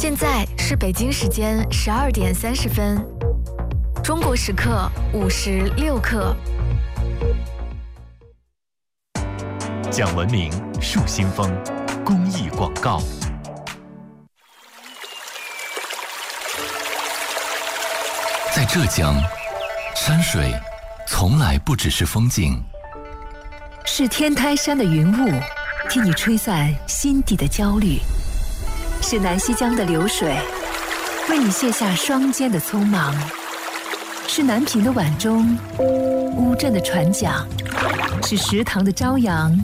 现在是北京时间12点30分，中国时刻5时6刻。 讲文明树新风公益广告。在浙江，山水从来不只是风景， 是天台山的云雾替你吹散心底的焦虑，是南溪江的流水为你卸下双肩的匆忙，是南屏的晚钟乌镇的船桨，是食堂的朝阳